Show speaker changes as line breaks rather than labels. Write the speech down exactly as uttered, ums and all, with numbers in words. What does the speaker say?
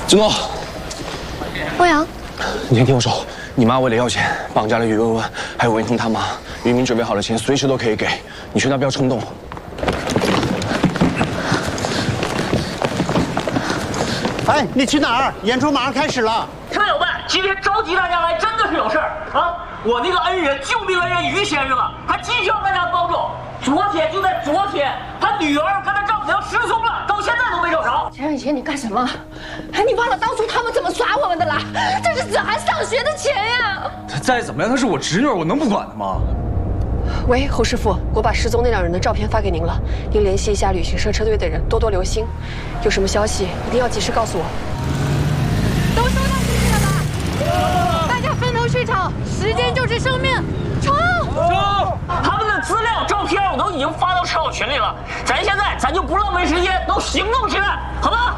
子诺，
欧阳，
你先听我说，你妈为了要钱，绑架了于文文，还有文婷他妈。于明准备好了钱，随时都可以给，你劝他不要冲动。
哎，你去哪儿？演出马上开始了。
听友们，今天召集大家来，真的是有事儿啊！我那个恩人，救命恩人于先生啊，他急需要大家帮助。昨天就在昨天，他女儿跟他丈母娘失踪了，到现在都没找着。
钱以前你干什么？哎，你忘了当初他们怎么耍我们的啦？这是子涵上学的钱呀！
再怎么样，她是我侄女，我能不管她吗？
喂，侯师傅，我把失踪那两人的照片发给您了，您联系一下旅行社车队的人，多多留心。有什么消息一定要及时告诉我。
都收到信息了吧？大家分头去找，时间就是生命，冲！
冲！他们的资料、照片我都已经发到车友群里了，咱现在咱就不浪费时间，都行动起来，好吧？